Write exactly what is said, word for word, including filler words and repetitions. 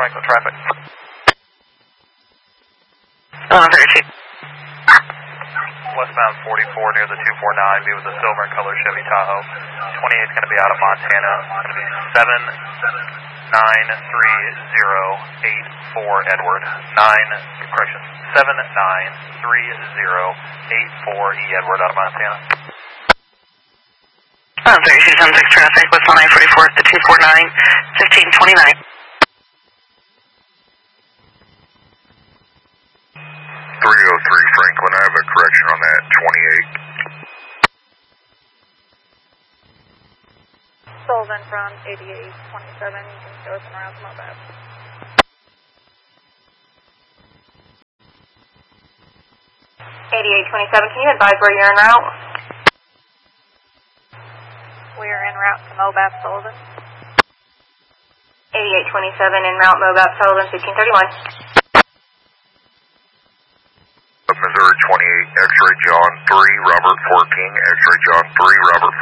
Franklin traffic. eleven thirty-two. Westbound forty-four near the two forty-nine, be with a silver and color Chevy Tahoe. twenty-eight is going to be out of Montana. It's going to be seven nine three zero eight four Edward. nine, correction, seven nine three zero eight four E Edward out of Montana. eleven thirty-two, seven six traffic, westbound I forty-four at the two forty-nine, fifteen twenty-nine. three oh three Franklin, I have a correction on that, twenty-eight. Sullivan from eighty-eight twenty-seven, you can show us en route to Mobab. eighty-eight twenty-seven, can you advise where you're en route? We are en route to Mobab, Sullivan. eighty-eight twenty-seven, en route Mobab, Sullivan, fifteen thirty-one. Missouri twenty-eight, X-ray John three, Robert fourteen, X-ray John three, Robert